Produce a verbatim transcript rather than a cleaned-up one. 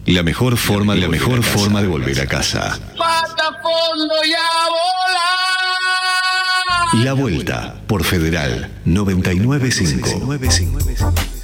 La mejor forma, la mejor forma de volver a casa. Pata fondo y a volar. La Vuelta por Federal noventa y nueve punto cinco.